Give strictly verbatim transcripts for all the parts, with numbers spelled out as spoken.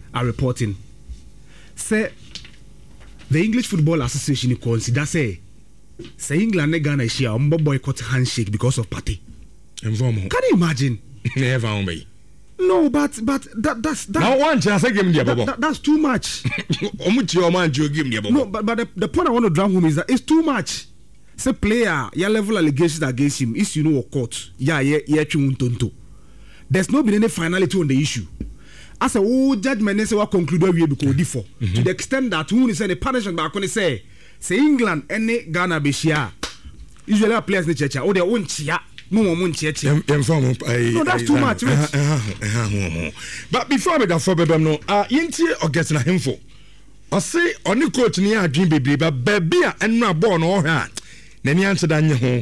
are reporting. Say the English Football Association consider say say England and Ghana share um boycott handshake because of party. Can you imagine? Never me. No, but but that that's that, now one chance I give me the that, that, that's too much. No, but but the, the point I want to drive home is that it's too much. Say player, yeah level allegations against him is you know court. Yeah, yeah, yeah, chuntunto. There's not been any finality on the issue. As a oh judgment say what concluded we because differ to the extent that who is the punishment back when they say say England any Ghana be share. Usually players in church or their own chia. No one church. No, that's too much. But before we go for baby no, ah, inti or get na him for. I say on the coach ni a dream baby, but baby and no born or hand. Nani answer that you home.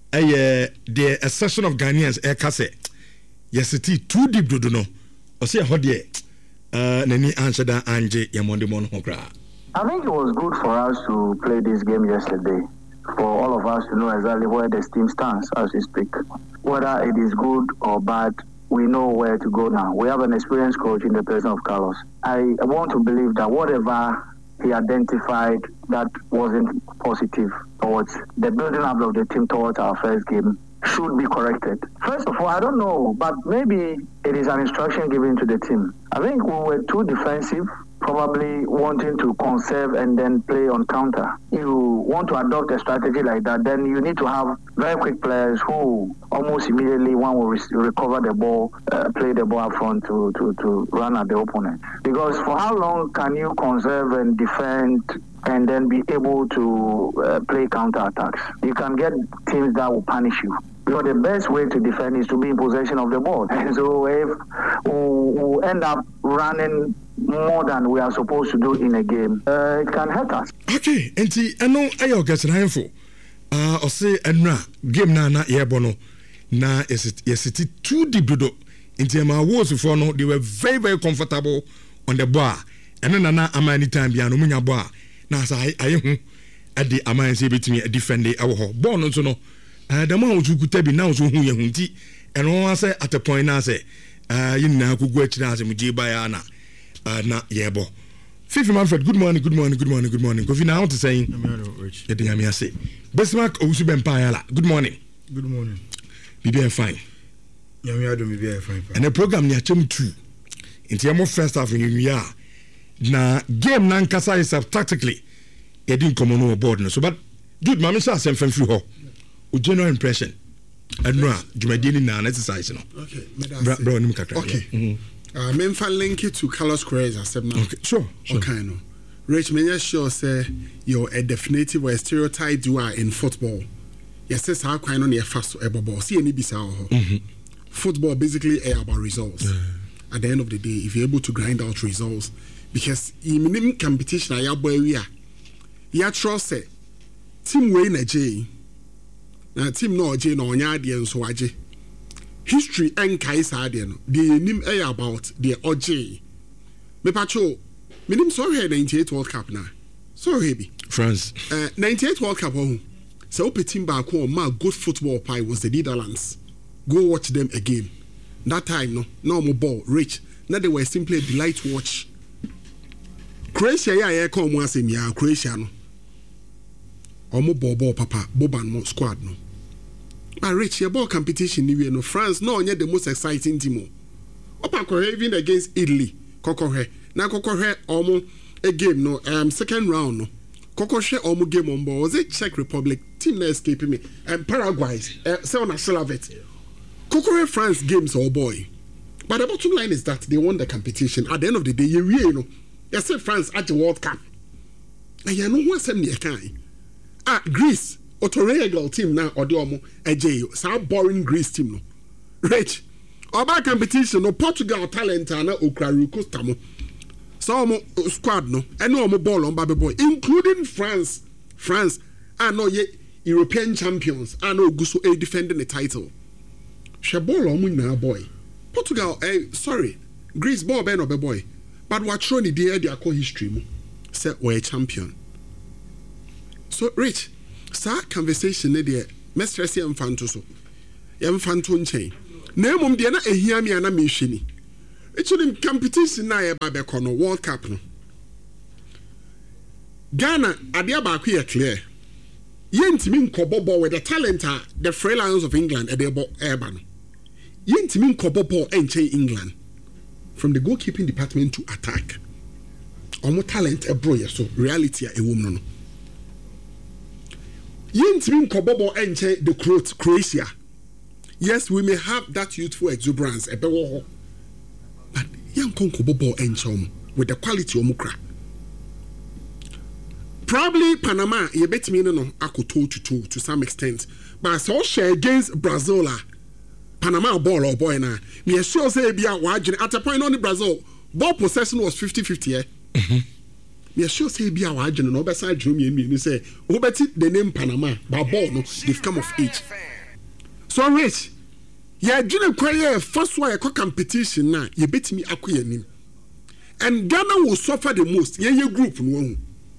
Eh, the a session of Ghanaians eh kase. Yes, it is too deep do no. I say how dear. Uh, Nani answer that Anje Yamonde Mon Hokra. I think it was good for us to play this game yesterday. For all of us to know exactly where the team stands as we speak. Whether it is good or bad, we know where to go now. We have an experienced coach in the person of Carlos. I want to believe that whatever he identified that wasn't positive towards the building up of the team towards our first game should be corrected. First of all, I don't know, but maybe it is an instruction given to the team. I think we were too defensive, probably wanting to conserve and then play on counter. You want to adopt a strategy like that, then you need to have very quick players who almost immediately one will re- recover the ball, uh, play the ball up front to, to, to run at the opponent. Because for how long can you conserve and defend and then be able to uh, play counter attacks? You can get teams that will punish you. Because the best way to defend is to be in possession of the ball. And so if we we'll end up running more than we are supposed to do in a game, uh, it can hurt us. Okay, and I know I get an info. Uh, I say, and na game na na yebono na yes it yes it too deep do. Into my walls before no, they were very very comfortable on the bar. And then na ama anytime biano munya bar. Na sa I I at the ama say betimi defend the our ball no so no. Uh, the man who could be now so who you hunti and one say at a point now say uh you know could go to us with Bayana uh na yebo. Fifi Manfred, good morning, good morning, good morning, good morning. Kofi now to saying you think I say Bismarck Osuben Payala, good morning. Good morning. Be fine. Yeah, do be fine. And the program near chum two into your first half in you are na game nankasa is tactically you didn't come on board no so but dude mama say some fan free ho. General impression and no jumadini na exercise no okay bro nim kakra okay uh men fan link it to Carlos Queiroz accept now okay sure, sure. Okay no Rich me sure say you're a definitive or a stereotype you are in football yes says how kwan on your fast ebobo see any bisa ho football basically is about results yeah. At the end of the day if you're able to grind out results because in competition I boy we are ya trust say team way na J na team no je no nya ade enso age history enkai sa ade no the nim eh about the oje me pacho minim so here ninety-eight World Cup na so heavy France uh, ninety-eight World Cup oh so op team back home ma good football pie was the Netherlands go watch them again that time no no more ball rich now they were simply a delight to watch Croatia ya ya come once in ya Croatia no omo bobo papa boban mo squad no but rich your ball competition ni we no France no onye the most exciting team opa ko even against Italy kokohwe na kokohwe omo a game no um second round no kokohwe omo game on ball was it Czech Republic team na escape me and Paraguay uh, say on Slavet kokohwe France games oh boy but the bottom line is that they won the competition at the end of the day you really know you say France at the World Cup and you know what's them near kind. Ah, Greece, Otoregal team now, or the Omo, A J, so boring Greece team. No. Rich, Oba competition, no Portugal talent, and Ukraru Costamo. So, squad, no, and no more ball on Baby Boy, including France. France, I know ye European champions, I know Guso A defending the title. Shabolo Muna boy. Portugal, eh, sorry, Greece ball, Ben or boy, but what show the day their core history, say, we're a champion. So Rich, sa conversation ne de mistress yamfanto so. Yamfanto nchen. Na emom de na ehia me ana me hwini. actually competition na e ba be kono World Cup no Ghana ade abaako ye clear yentimi nkobobo with the talent the Free Lions of England e dey bo eba no yentimi nkobobo enche England from the goalkeeping department to attack omo talent e bro ye so reality a ewom no no yentimi nkobobo enche the Croatia. Yes, we may have that youthful exuberance e be wo ho but yankon nkobobo enche with the quality omukra. Probably Panama, you bet me no, I could two to two to some extent. But I saw share against Brazil, Panama ball or boy now. Me sure say be a wajin at a point on the Brazil. Ball possession was fifty fifty. Eh? Me sure say be a wajin no beside dream me me say, "Oh, bet the name Panama, but ball no, they've come of age." So rich, yeah, Junior Korea first why a competition now. You bet me acquire him, and Ghana will suffer the most. Yeah, your group no.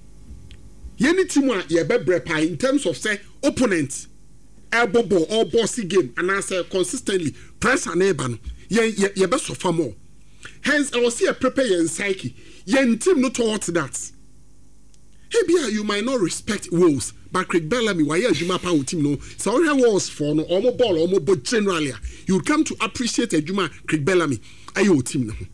Any team ye be in terms of say opponent elbow ball or bossy game and answer consistently press and neighbor ye ye be suffer more. Hence I will see a prepare your psyche. Ye team not towards that. Hey be you might not respect Wolves, but Craig Bellamy why you map out team no so all was for no almost ball almost but generally you would come to appreciate a Juma Craig Bellamy ayo team no.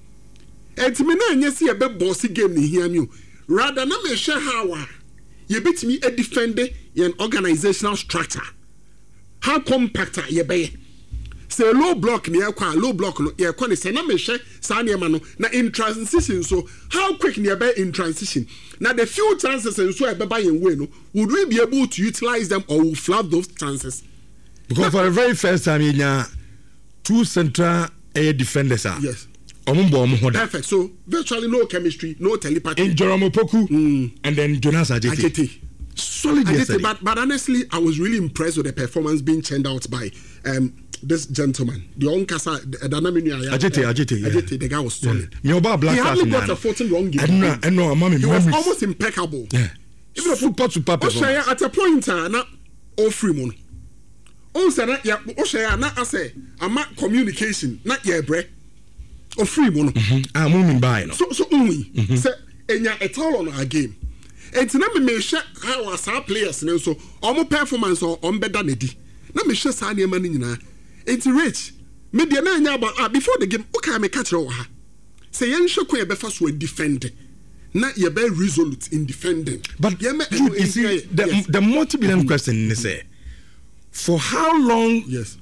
And to me na nye see a be bossy game ni hear me rather na me share how you bet me a defender an organizational structure. How compact you be? Say low block near qua low block no ye kwa say na me hwe sa na ma no na in transition so how quick near be in transition. Now the few chances and so e be buy way no would we be able to utilize them or will flap those chances? Because for the very first time in two central air defenders are. Yes. Perfect. So virtually no chemistry, no telepathy. In Joromo Poku mm. and then Jonas Ajeti. Ajeti. Solid Ajeti, but but honestly, I was really impressed with the performance being churned out by um this gentleman, the Onkasa Danamini Ajeti. Ajeti. Ajeti, the guy was solid. Yeah. He hardly got a fourteen wrong game. And no, and no, mommy, he was almost impeccable. Yeah. Even super super performance. At a point, na all free mono. Oh, say na ya. Oh, say na I say, I'm communication, not yeah, bre. Or free mono. Ah, moving by no. So so only say enya a tall on our game. And na me me share how our players no so omo performance or on better nedi. Na me share sa niam ni nyina. Enti rich. Me de na nya about before the game okay me catch her ha. Say yen hwe ko ye be fa so defend. Na ye be resolute in defending. But you, you see the yes. the multi-billion mm-hmm. question is say for how long yes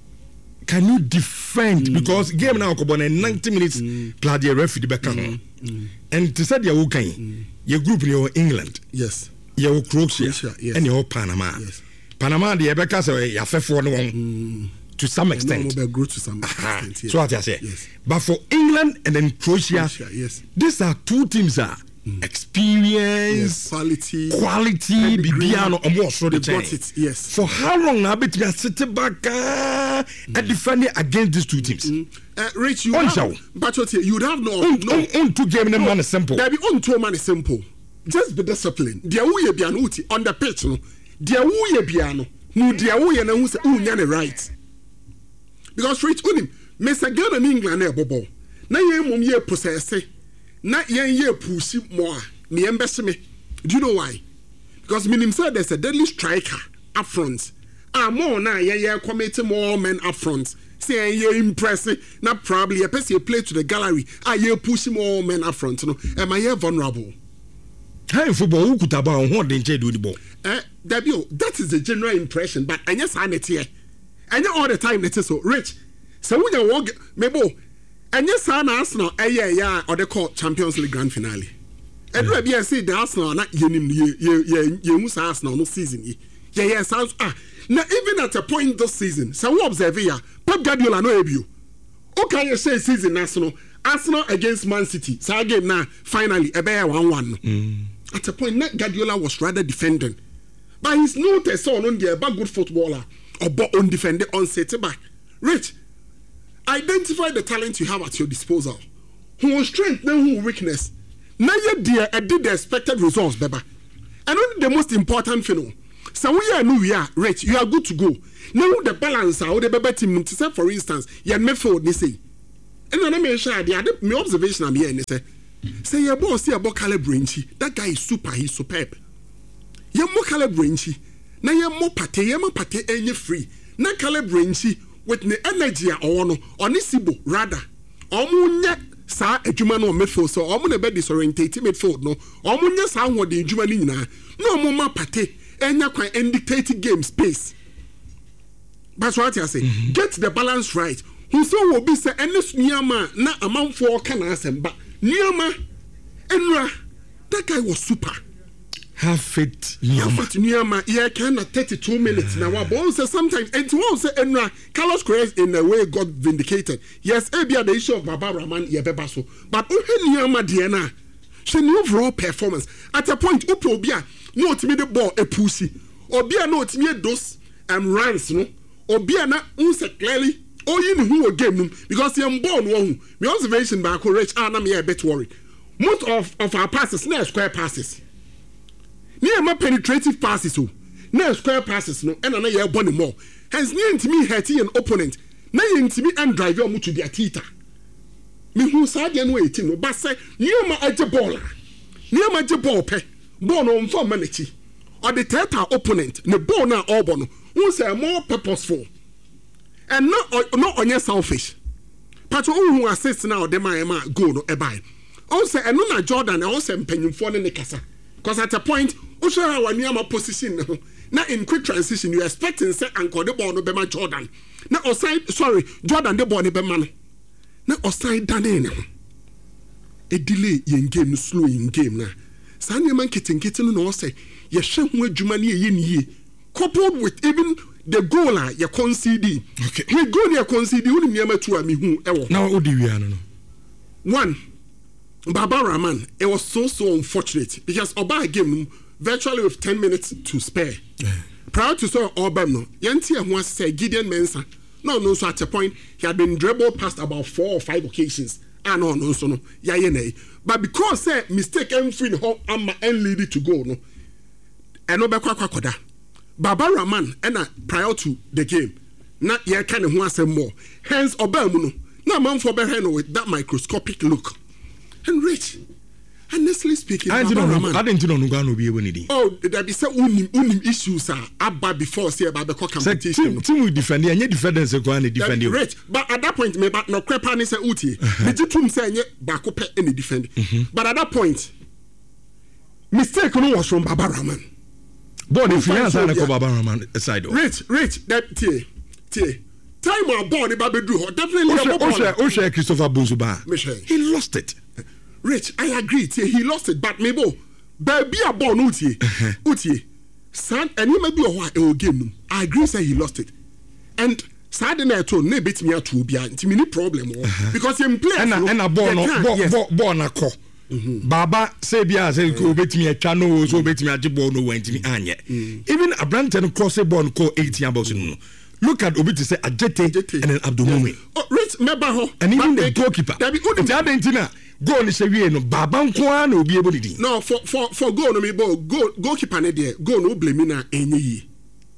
can you defend mm. because game now go on ninety minutes mm. plus the referee the back mm. mm. and to say you can mm. your group in England yes your Croatia, Croatia yes. and your Panama yes. Panama the Ebeka say you fair for one to some extent no, no, to some extent yes. So what I say yes. but for England and then Croatia, Croatia yes. these are two teams are mm. experience yes. quality quality bibiano almost so the got it yes for how long now bet me sit back uh, mm. and defend against these two teams mm. uh, Rich you on have, but what you would have no on, no on, on two game no, man is simple there be on two man is simple just be disciplined dia wo ye bia no uti on the pitch no dia wo ye bia no no dia wo ye na hu se unya ne right because Rich unim Mister Ghana in England e bobo na ye mum ye process na yen ye push more me embese me do you know why because minim said there's a deadly striker up front ah more na ye ye commit more men up front say ye impressive na probably a person play to the gallery ah ye push more men up front no am I vulnerable hey football who could about who den do the ball eh that is the general impression but anya sanity anya all the time that is so Rich so when you walk mebo and yes, Arsenal, eh, yeah, yeah, or they call Champions League grand finale. And we be say the Arsenal not yenim ye ye ye ye mus Arsenal no season ye. Yeah, yeah, sounds ah. Now even at a point this season, so we observe here, Pep Guardiola no ebu. Okay, you say season Arsenal, Arsenal against Man City. So game now finally a bear one one. At a point, not Guardiola was rather defending, but he's not a son on the about good footballer or but on defender on set back. Rich. Identify the talent you have at your disposal. Who strength, then who weakness. Now you dear, I did the expected results, Beba. And only the most important thing. So we are new, we are rich. You are good to go. Now the balance, how the Beba team to say, for instance, you are Mayfield, they say. And then me share the my observation am here and say say your boss see about Calabrinchi. That guy is super, he's superb. Ye mo Calabrinchi. Na ye mo pate, ye mo pate any free. Na Calabrinchi with the energy or no or Nisibo rather. Omunya sa adwuma no midfield so omo na be disorientate midfield no. Omunya sa hode adwuma ni nyina. No mo ma pate enya kwan indicate game space. That's what I say. Mm-hmm. Get the balance right. Who so will be say any niyama na amanfo kana asem ba niyama enra that guy was super. Have faith niyama. Have faith niyama. Yeah, kind of thirty-two minutes now. But also sometimes and to say enra Carlos Queiroz in a way got vindicated. Yes, ebia the issue of Baba Rahman yebeba so. But ohe niyama diena. She the overall performance at a point upo obia no timi the ball e pussy. Obia no timi those um runs no. Obia na unse clearly. Oh, you know who game because you're born one. My observation back rich and I'm a bit worried. Most of, of our passes, no square passes. Near my penetrative passes, no square passes, no, and I have one more. Hence, near to me, hurting an opponent, near to me and drive your to their theater. Me who side and waiting, but say, near my edge baller, near my ball pay, born on for manity, or the theater opponent, the ball now Auburn, who say more purposeful. And not not on your selfish. Pato who assist now the my go no ebai. Also and no Jordan also penny for the kasa. Because at a point, also our near position now in quick transition you expecting say anchor the ball no be my Jordan. Now outside sorry Jordan the ball no be man. Now outside Danny. A delay in game slow in game na. Sanya man kitten kitten no say ye hwe ho adwuma ne ye nie. Coupled with even the goal ah you concede. Okay. We go there concede uni niam two ami hu ewo. Now what do we no? One, Baba Rahman, it was so so unfortunate because Oba game virtually with ten minutes to spare. Yeah. Prior to so Oba no, yanti ehun say Gideon Mensah. No no so at a point he had been dribbled past about four or five occasions. Ah no no so no. Ya ye na. But because say mistake em free no am and lead it to go no. And no be kwa kwa koda. Baba Rahman and prior to the game, not yet kind of who say more. Hence, Obamuno, no man for Berheno with that microscopic look. And rich, honestly speaking, I didn't know. I didn't know Nugano be able to. Oh, there be some unim unim issues are about before say about the competition. Team will defend you, and your defenders are going to defend you. Rich, but at that point, me but no crepani say uti. Me jitum say nye bakope any defend. But at that point, mistake no was from Baba Rahman. Born if you answer the Baba Rahman side. Rich, rich, that tie, tie. Time our born in Babedru, definitely. Osha, Osha, Christopher Bunzuba. He lost it. Rich, I agree. Tie, he lost it, but maybe, baby, a born uti, uti, son, and he may be a while game. I agree, say he lost it, and sad and I told ne bit me out to be a problem because him play and a born, born a co. Mm-hmm. Baba say bia say ko betimi atwa no so betimi agebo no wantimi anye even Abranten cross born ko eighteen about no look at obi to say Ajete and then Abdulmumin oh rich meba ho and even the goalkeeper that be Adentina goal ni say we no baba nko na obi ebo didi no for for for goal no me ball goal goalkeeper na there goal no blame na enye yi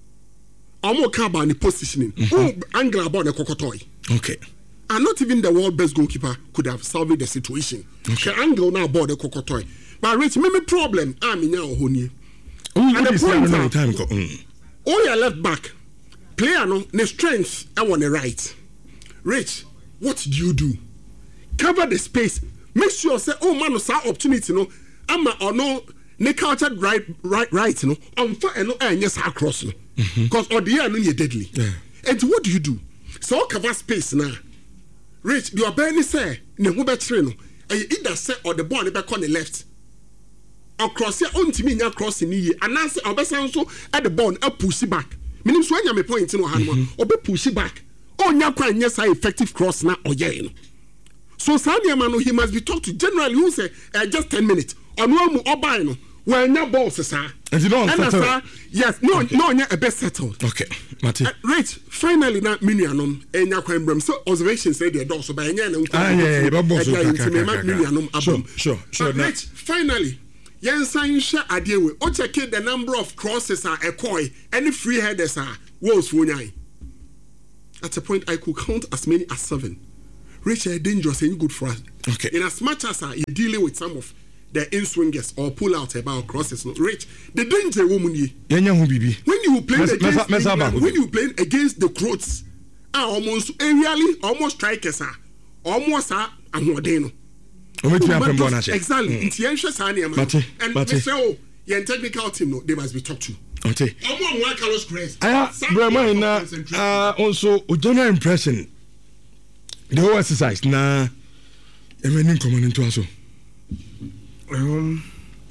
omo ka ba ni positioning who angle about the kokotoy okay. And not even the world best goalkeeper could have solved the situation. Okay. The angle now board the cocotoy. But Rich, maybe problem. I'm in your honey. And the point now, time go. Oh, your left back player no, the strength I want the right. Rich, what do you do? Cover the space. Make sure say, oh man, no sa opportunity no. I'm or no. Ne culture right, right, right. No, I'm fine. No, and yes, across no. Because or the air no, you're deadly. Yeah. And what do you do? So cover space now. Rich, you are barely say, ne who better no, and either say or the ball back on the left. Across here, on to me, across in the and answer our best also at the ball, a push back. Meaning, so when you point in hand, or be push back. Oh, now, quite yes, I effective cross now or yeah. So, Sanya Mano, he must be talked to generally who say, uh, just ten minutes, or no more or buy no. When your balls, sir. And you don't understand? Yes, no, okay. No, a best settled. Okay, Mati. Uh, Rich, finally, not Minianum, and Yaquembrum. So, observations say they're also by any and ah, yeah, yeah, Minianum. Sure, sure, sure. Rich, finally, Yansan share a deal with or check the number of crosses are a coy, any free headers are walls for nine. At a point, I could count as many as seven. Richard dangerous and good for us. Okay. In as much as uh, you're dealing with some of the in swingers or pull out about crosses, no, Rich, the danger woman ye. When you play Mes- against mes- England, mes- when you play against the Croats, ah, almost really almost strikers are almost are and what they know. Mm. Exactly. It's Yansha Sani and they say, oh, your technical team, no, they must be talked to. Okay. I'm one Carlos Grace. I have uh, also a general impression. The whole exercise na everything coming into us. Um,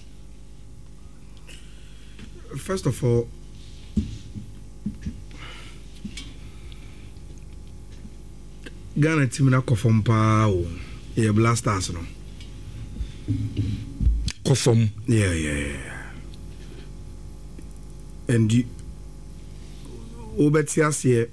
first of all, Ghana team na kofom pa o ye Blasters no. Kofom. Yeah, yeah, yeah. And you Obetias here,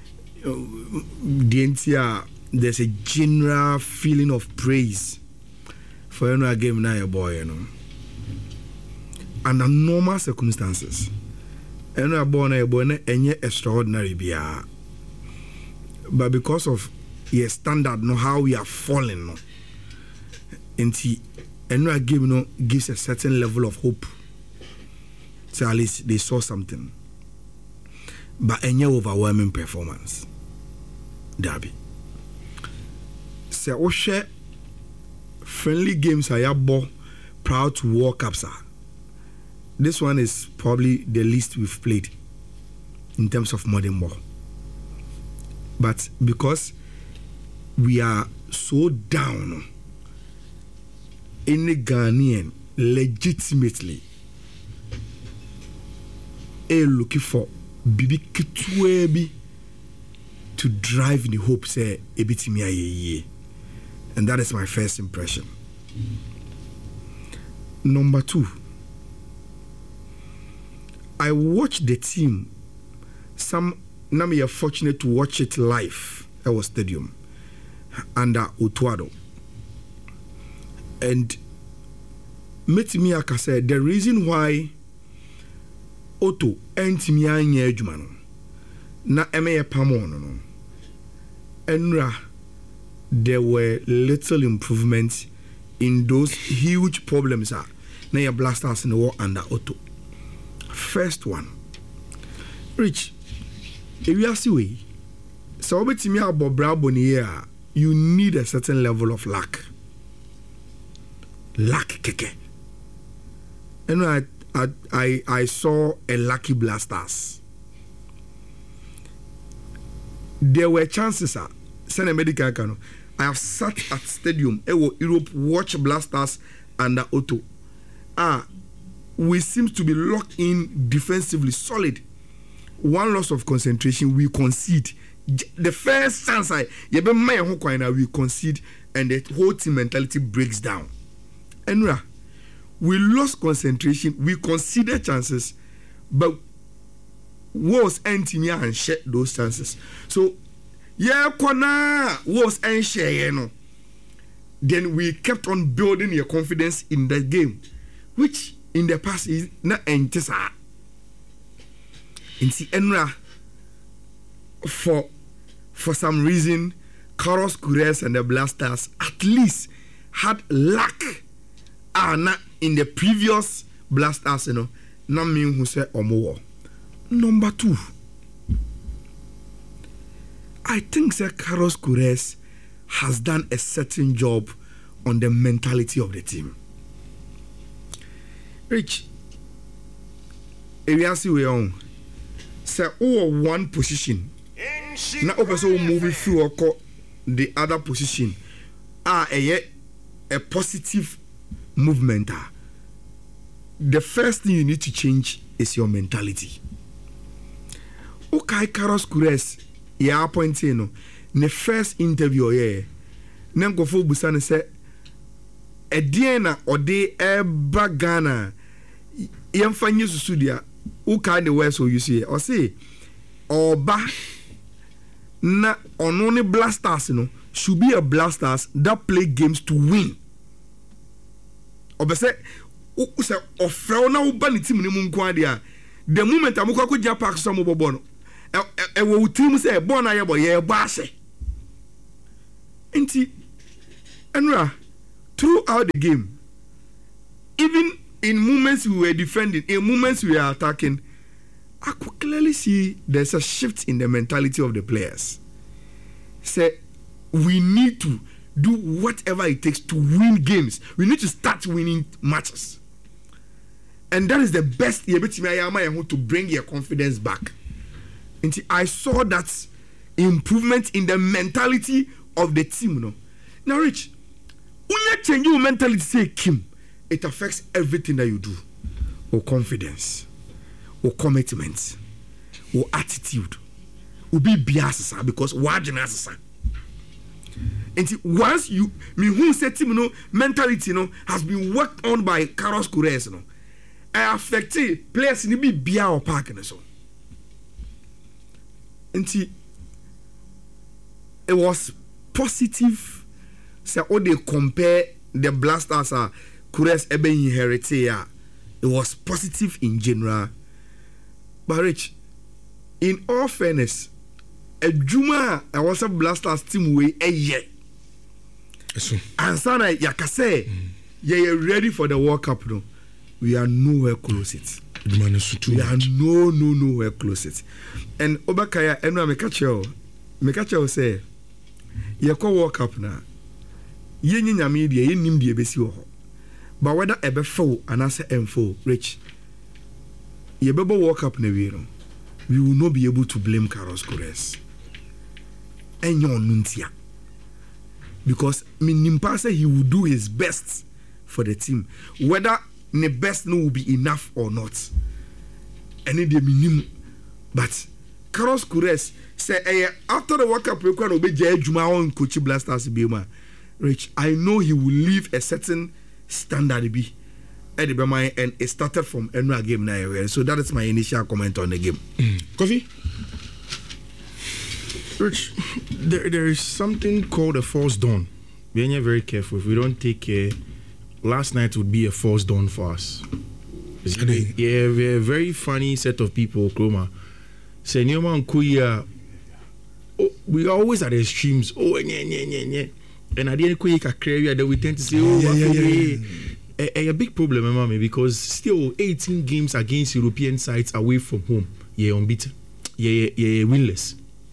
the entire there's a general feeling of praise for you know a game now, boy, you know. Under normal circumstances, you know a boy, a boy, and extraordinary beer. But because of your standard, know how we are falling, no, and see, and no game, no, gives a certain level of hope. So at least they saw something. But any overwhelming performance, Derby. So, share friendly games are bo proud to walk up, sir. This one is probably the least we've played in terms of modern ball. But because we are so down, any Ghanaian legitimately a looking for bibi kitwebi to drive in the hope say ebitimi ayeye, and that is my first impression. Number two, I watched the team. Some now me are fortunate to watch it live at our stadium under Otuado, and metimi aka say the reason why Otto entimi anya adwuma no na emeye pamo no enra there were little improvements in those huge problems are na your Blasters in the war under Otto. First one, Rich, if you see way so betimi abo brabo ni here, you need a certain level of luck. Luck keke. And I I, I I saw a lucky Blasters. There were chances. Uh, Send a medical cano. I have sat at stadium. Ewo Europe watch Blasters under Otto. Ah, we seem to be locked in defensively, solid. One loss of concentration, we concede. The first chance I we concede, and the whole team mentality breaks down. Enra. We lost concentration, we considered chances, but was engineer and share those chances. So, yeah, kona was and share, you know. Then we kept on building your confidence in the game, which in the past is not entesa. In the Enra, for for some reason, Carlos Queiroz and the Blasters at least had luck. Ah, not in the previous Blasters, you know, not me who said Omo. Number two, I think that Carlos Queiroz has done a certain job on the mentality of the team. Rich, if you see we on, say oh one position, now also moving through or the other position, ah, a a positive movement. The first thing you need to change is your mentality. Okay, Carlos Queiroz, yeah, appointed no. The first interview, yeah, Nango fo busane say, Ediana or de eba Ghana, yemfanyi susudia. Okay, the West, so you see, or say, or ba na only Blasters, you know, should be a Blasters that play games to win. Obese o se ofre na wo ba ni team ni mu nko ade a the moment amukwa ko ja park so mo bobo no e wo team say e bo na ye bo ye bo ase Inti, Enra, throughout the game, even in moments we were defending, in moments we were attacking, I could clearly see there's a shift in the mentality of the players. Say, we need to do whatever it takes to win games. We need to start winning matches. And that is the best to bring your confidence back. And I saw that improvement in the mentality of the team. No? Now, Rich, when you change your mentality, say Kim, it affects everything that you do. Or confidence, or commitment, or attitude. Will be bias because what and once you me who said team no mentality no has been worked on by Carlos Queiroz no I affected players in be bia or park and so and it was positive say all they compare the Blasters are Queiroz ebe inherited it was positive in general but Rich in all fairness a Juma I was a Blasters team way a year. And Sana Yakase, you are ready for the World Cup. No, we are nowhere close it. We are no, no, nowhere close it. And Obakaya, and I catch you. Me catch you say, you call World Cup now. You need your media, you need the best you. But whether ever four and answer M four, Rich, you better World Cup never. We will not be able to blame Carlos Queiroz. And your nuntia. Because Minimpa said he will do his best for the team. Whether the best no will be enough or not. And the minimum. But Carlos Queiroz said hey, after the World Cup, we can obey Juma on Coach Blasters Bema. Rich, I know he will leave a certain standard be at the and it started from Enra game now. So that is my initial comment on the game. Mm. Coffee? Rich, there, there is something called a false dawn. We're very careful. If we don't take care, last night would be a false dawn for us. Yeah, we're a very funny set of people, Kroma. Say, we are always at the extremes. Oh, nye, nye, nye, nye. And at the end, then we tend to say, oh, yeah, yeah, yeah, yeah. A, a big problem, mommy, because still eighteen games against European sides away from home. Yeah, unbeaten. Yeah, yeah, winless.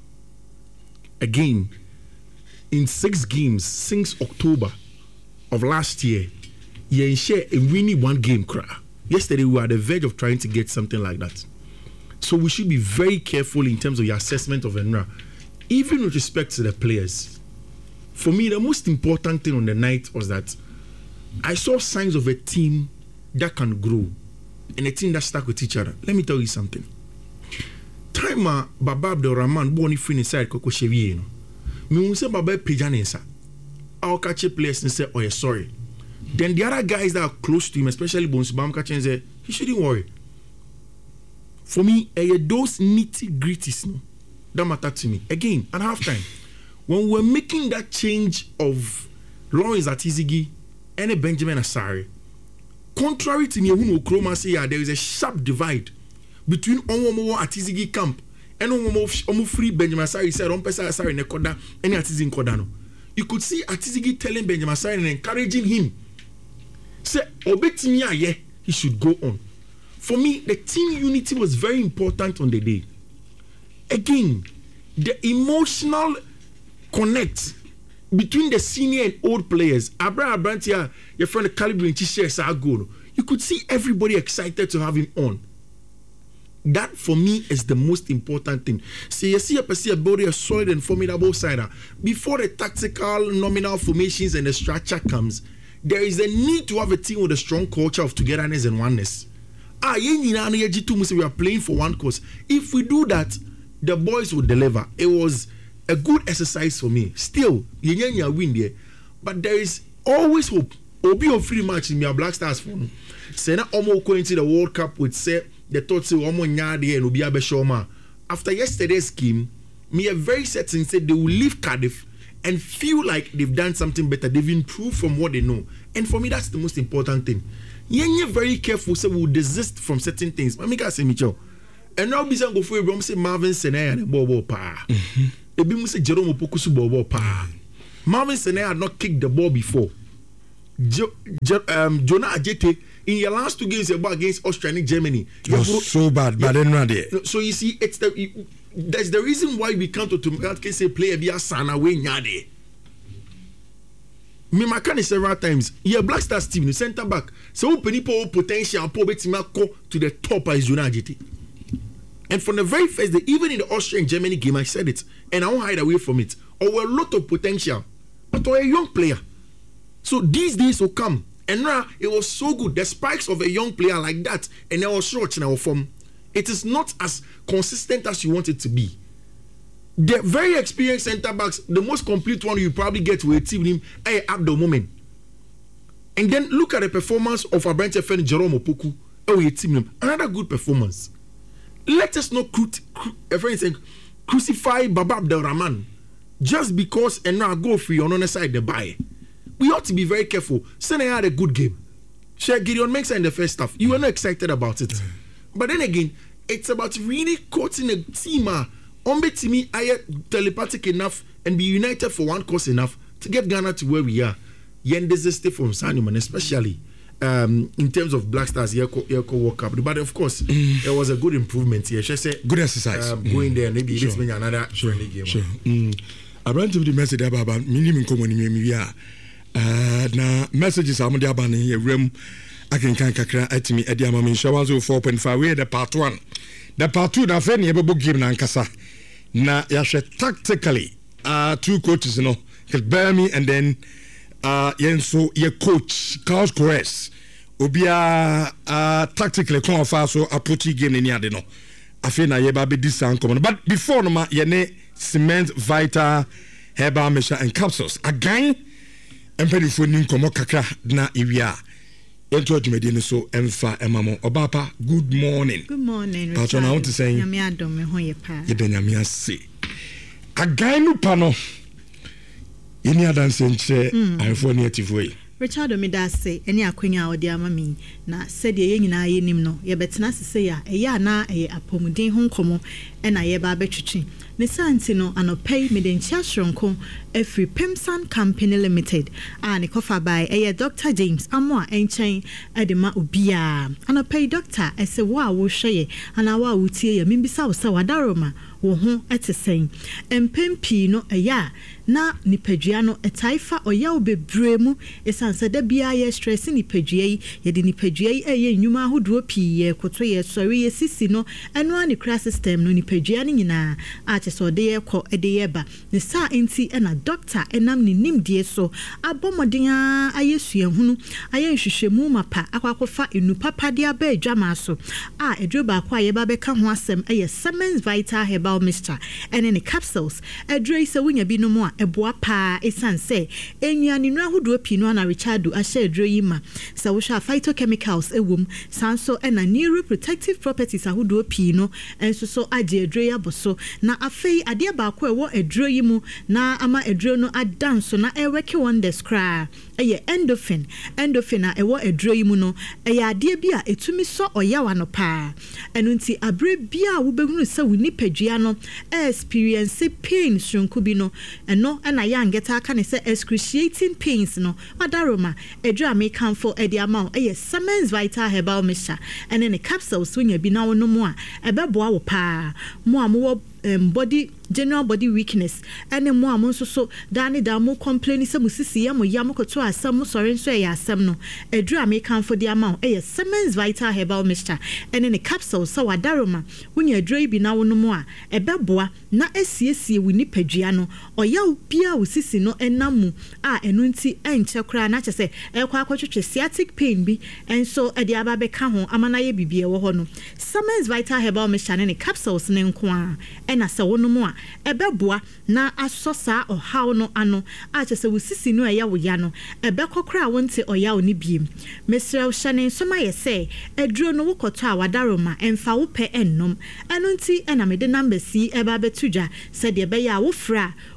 Again, in six games since October of last year, you share a winning one game cry. Yesterday, we were at the verge of trying to get something like that. So we should be very careful in terms of your assessment of Enra, even with respect to the players. For me, the most important thing on the night was that I saw signs of a team that can grow and a team that stuck with each other. Let me tell you something. Time uh, Baba Abdul Rahman born free inside Koko Chevier. Me will say Baba Pijanensa. I'll catch a place and say, oh yeah, sorry. Then the other guys that are close to him, especially Bonsubam Kachin, say, he shouldn't worry. For me, uh, those nitty gritties no, that matter to me. Again, at halftime, when we're making that change of Lawrence Atizigi and Benjamin Asare, contrary to me, who Kroma say, yeah, there is a sharp divide between Onwomo Atizigi camp and Onwomo free Benjamin Asare said on Pesa Asare Nekoda and Atizigi Kodano. You could see Atizigi telling Benjamin Asare and encouraging him. Say, Obetimi aye, he should go on. For me, the team unity was very important on the day. Again, the emotional connect between the senior and old players. Abra Abrantia, your friend Calibre and Chisha Sago. You could see everybody excited to have him on. That for me is the most important thing. See, you see a person a solid and formidable sider. Before the tactical nominal formations and the structure comes, there is a need to have a team with a strong culture of togetherness and oneness. Ah, we are playing for one cause. If we do that, the boys will deliver. It was a good exercise for me. Still, you win there, but there is always hope. Obi on free match in your Black Stars phone. Say na omo going to the World Cup with say the thought say omo nyade and obi abeshoma. After yesterday's game, me are very certain say they will leave Cardiff and feel like they've done something better. They've improved from what they know, and for me that's the most important thing. You're very careful, so we'll desist from certain things. But I say, Micho, and now be go for a say Marvin Senaya and Bobo Pa. Ebi mu say Jerome Opokusu Bobo Pa. Marvin Sene had not kicked the ball before. Jo, jo, um, Jonah Ajete in your last two games against Austria and Germany, it was so bad, but then not there. So you see, it's the it, that's the reason why we can't automatically say player be a sana way nyade. Me makani several times. Yeah, Black Stars team, the centre back. So open potential, po betima go to the top as Jonah Ajete. And from the very first day, even in the Austria and Germany game, I said it, and I won't hide away from it. Or a lot of potential, but or a young player. So these days will come, and now it was so good. The spikes of a young player like that, and I was short in our form. It is not as consistent as you want it to be. The very experienced centre backs, the most complete one you probably get with a team, eh, at the moment. And then look at the performance of our branch friend Jerome Opoku, eh, team, another good performance. Let us not cru- cru- a friend saying, crucify Baba Abdelrahman just because and now go free on the side the buy. We ought to be very careful. Senna had a good game. Share Gideon makes in the first half. You were not excited about it. Mm. But then again, it's about really coaching a team. Ombe to me, I telepathic enough and be united for one cause enough to get Ghana to where we are. Yen desiste from Sanuman, especially. Um, in terms of Black Stars, Yeko World Cup, but of course, mm. there was a good improvement here. She said, good exercise. Um, going mm. there, maybe sure. let's make another sure. friendly game. Sure. Mm. I ran to the message about minimum common media. Na messages I'm the abandon here. Room I can can kakra at me at the Amami Shawazo four point five. Where the part one, the part two, the friend never book game Nankasa. Na yashe tactically, uh, two coaches, you know, Kilbermy and then. Uh, yenso ye coach Carlos Corres obia uh, tactically come off so approach game ni ade no afi na ye ba be disan come but before no ma ye ne cement vital herbal mixture and capsules again empedi fo ni komo kakra na iwia ento adwumadi ni so emfa emamo obapa good morning good morning Richard I want to say nyame adom me ho ye pa ye de nyame ase again no pa no any other sense I for native way Richard Omida say any akwenya odi amami na said ye nyina ye nim no ye betena sese ya eya na eye apomuden ho nkomo e na ye ba betwetwe ne santi no anopay medenchia shronko every Pemsan Company Limited and kofa by eye Doctor James Amwa enchen edema obia anopay doctor ese wa wo hwe ana wa wutie ye mimbisa wo sa wadaroma wo ho etesen empempi no eya na nipadua no etaifa oya obebre mu esanse da bia ye stress nipadua yi ye de nipadua yi eye nnwuma ahodo pii ye koto ye sori ye sisi no eno ani crash system no nipadua ni nyina a cheso de ye kɔ ede ye ba ne sa enti na doctor enam ni nimdie so abomoden a ayesua hunu aye hwehwemu mapa akwakofa enu papa de aba adwama so a edro ba kwa ye ba beka ho asem eye Siemens Vital Herbal Mixture ene ne capsules edro ise wunya bi no mu a eboa pa esanse enwuane nu ahodo pii no na Richard ahye edro yi ma sa wo hwa phytochemicals ewom sanso ena neuroprotective properties ahodo pii no enso so age edro ya boso na afei ade ba kwa ewo edro yi mu na ama edro no adanso na eweke wonders kra eye endorphin endorphin a ewo edro yi mu no eye ade bi a etumi so oyawa no pa enu nti abre bia wo behunu se wo nipadua no experience pain shunku bi no eno na ya ngeta aka ne se excruciating pains no adaroma edro a me kan for ede ama eye Siemens Vital Herbal Mixture ene ne capsules wonya bi na wo no mu a ebeboa wo pa mo a mo um, body general body weakness ene mo am nso so dani da mo complain se mo sisi ya mo ya mo koto asam mo sori nso ya asam no edru am kan for the amount eh Siemens Vital Herbal Mixture ene ne capsule so wadaroma wunya edru bi na wo no mo a ebeboa na esiesie wo nipadua no oya bia wo sisi no enamu a eno nti enche kra na chese ekwa akwotwetwe sciatic pain bi enso ede aba be ka ho amana ye bibie wo ho no Siemens Vital Herbal Mixture ne capsules ne nko a ena se wo no mo a ebeboa na asosa ohaw no ano a chese wo sisi no eya wo ya no ebekokra wonte oya oni biem mesrew hyane soma ye se eduro no wokoto a wadaroma emfa wo pe ennom eno nti ena mede number si eba betudwa se de be ya wo fra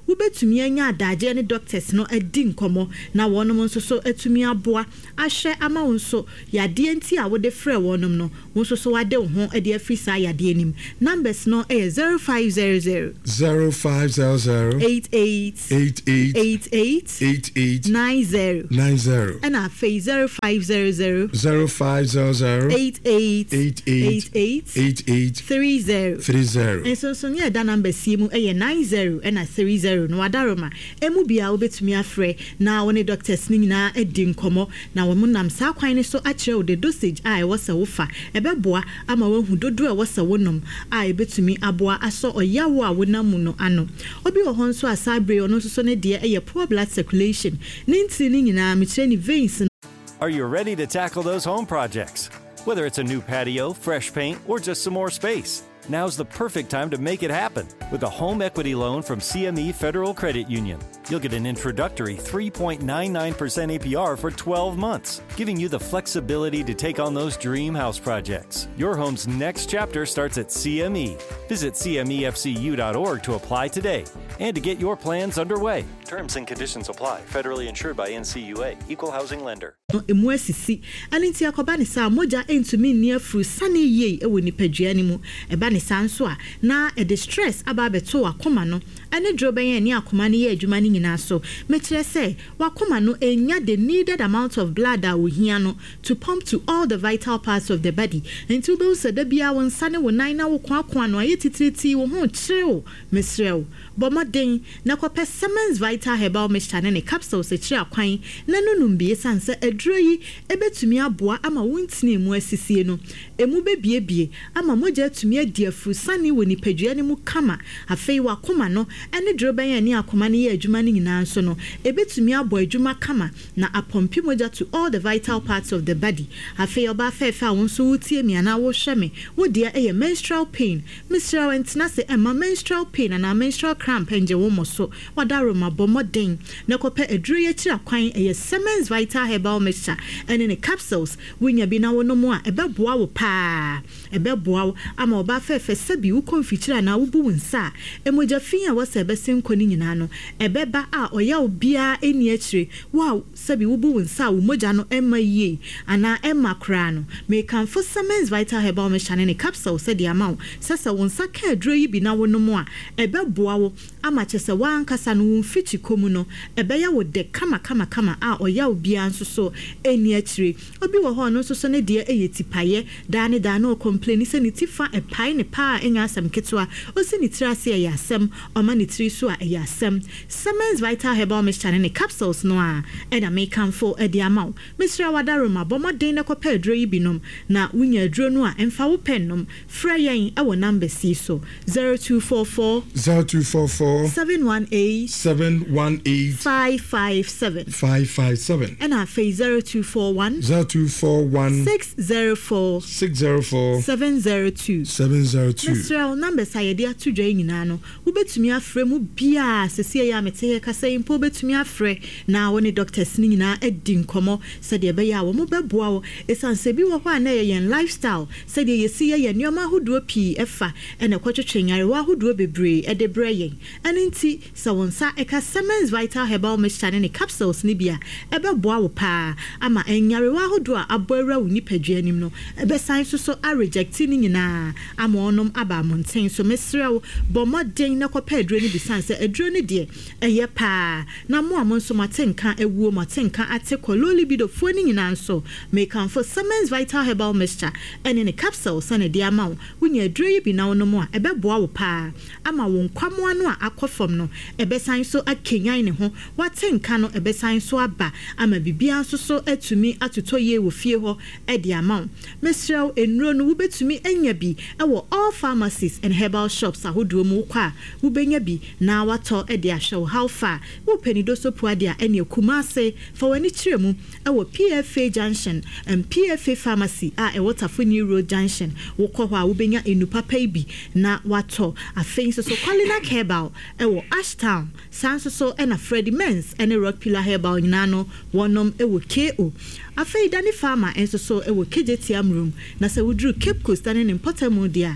wobetumi anya adagye ne doctors no adi nkomo na wonom nso so atumi aboa ahwɛ ama wo nso yade enti a wode frɛ wonom no wo nso so wade wo ho ade afiri saa yade anim. Numbers no is zero five zero zero zero five zero zero eight eight eight eight eight eight eight eight nine zero nine zero and I face zero five zero zero zero five zero zero eight eight eight eight eight eight eight three zero three zero. And so so near that number see mu eh nine zero and a three zero no adaroma emu bia obetumi afrɛ na woni doctors ni nyina edi nkomo na wo munam saa kwan ni so akyerɛ wo the dosage a ɛwɔ sɛ wo fa ɛbɛboa ama wo hu dodo a ɛwɔ sɛ wonom a ɛbetumi aboa aso ɔyawo a wonamu no ano obi wɔ hɔ nso asabre ɔno nso so ne deɛ ɛyɛ poor blood circulation ne ntiri ni nyina mekyerɛ ni veins. Are you ready to tackle those home projects? Whether it's a new patio, fresh paint, or just some more space, now's the perfect time to make it happen with a home equity loan from C M E Federal Credit Union. You'll get an introductory three point nine nine percent A P R for twelve months, giving you the flexibility to take on those dream house projects. Your home's next chapter starts at C M E. Visit C M E F C U dot org to apply today and to get your plans underway. Terms and conditions apply. Federally insured by N C U A. Equal housing lender. Emu asisi aninti akoba ne sa moja entumi ni afuru sane yie ewo nipadua ni mu eba ne sa nso a na e de stress aba beto akoma no ane droben ni akoma ne ye adwuma ni nyina so mekyerɛ sɛ wakoma no enya the needed amount of blood a wohia no to pump to all the vital parts of the body until be so da bia won sane wo nan na wo kwa kwa no aye titiriti wo ho kyerɛw mesrɛw bomoden na kɔpɛ Siemens Vital Herbal Mixture ne capsules kyerɛ akwan na nonum bie sanse aduro yi ebetumi aboa ama wontine mu asisie no emu bebiebie ama mogya atumi adi afu sane wo nipadua ne mu kama afei wakoma no ene droben ani akoma ne ye adwuma ne nyina nso no ebetumi abo adwuma kama na apompi mogya to all the vital parts of the body afei oba fefe a won so wutie mi ana wo hwɛ me wo dia eye menstrual pain menstrual entna se ema menstrual pain na menstrual cramp enje wo mo so wadaro mabomoden na kopɛ aduro ye kira kwan eye Siemens Vital Herbal Mixture ene ne capsules winya bi na wo no mo a ebeboa wo pa ebeboa wo ama oba fefe sabi wo konfikira na wo bu wonsa emogya fin a wasa besin koni nyina no ebeba a oya obia eni akire wow sabi wo bu wonsa wo mogya no emma yie ana emma kra no me kan for Siemens Vital Herbal Mixture ne capsules se dia ma wo sesa wonsa ka aduro yi bi na wo no mo a ebeboa wo ama kyese wan kasa no wonfiti komu no ebeya wo de kama kama kama a oya obia nso so eni akire obi wo ho no nso so ne de eyetipaye da ne da no complain se ni tifa epai ne pa enya asem ketwa o se ni tirase ya asem o ma ni tiri so a ya asem Siemens Vital Herbal Mixture ne capsules no a e da make am for e de amaw Mister Wadaroma bomoden ne kopa aduro yi binom na wunya aduro no a emfa wo pen nom fra yen e wo number C so zero two four four zero two four four seven one eight seven one eight five five seven five five seven and our face zero two four one zero two four one six zero four six zero four seven zero two seven zero two. Mister number sayede atudwa nyina no wobetumi afrɛ mu bia sese ya mete kasa impo betumi afrɛ na woni doctors ni nyina edi nkomo sɛde be ya wo mo beboa wo esanse bi wo hɔ na yɛn lifestyle sɛde yɛsi yɛ nneɛma ahodoɔ pii ɛfa ɛna kwatwetwe nyarewa ahodoɔ bebree ɛde brɛ yɛn ɛne nti sɛ wonsa ɛka Siemens Vital Herbal Mixture ne capsules ni bia ɛbɛboa wo paa ama nyarewa ahodoɔ a aboawura wo nipadua nim no ɛbɛsan so so a reject ni nyina ama onom aba monten so mesrew bomoden na kɔpɛ aduro ni bisan sɛ aduro ni de ɛyɛ paa na mo amon so matenka ewuo matenka ate kololi bidofo ni nyina nso make am for Siemens Vital Herbal Mixture ɛne ne capsules ɛne de ama wo wonya aduro yi bi na onom a ɛbɛboa wo paa ama wo nkwamo ano a akɔfam no ɛbɛsan so akenyan ne ho watenka no ɛbɛsan so aba ama bibia nso so atumi atotɔ yie wo fie hɔ ɛde ama wo mesrew enuro no wobetumi anya bi ɛwɔ all pharmacies and herbal shops ahodoɔ mu kwa wobenya bi na watɔ ɛde ahwɛ how far wo panido so poade a ɛne Kumase for wani kyerɛ mu ɛwɔ P F A Junction and P F A Pharmacy a ɛwɔ Tafoni Road Junction wokɔ hɔ a wobenya enupa pay bi na watɔ afei so so Kwalina Herbal ɛwɔ Ashtown sanso so ɛna Freddy Men's ɛne Rock Pillar Herbal nyina no wɔnom ɛwɔ K O afei Dani Farmer enso so ewo K J T M room na se wudru Cape Coast ane ne Portamu dia